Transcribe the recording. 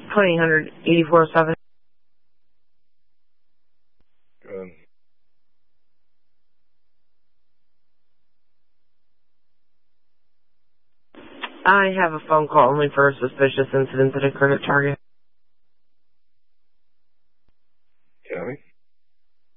208407. Good. I have a phone call only for a suspicious incident that occurred at Target.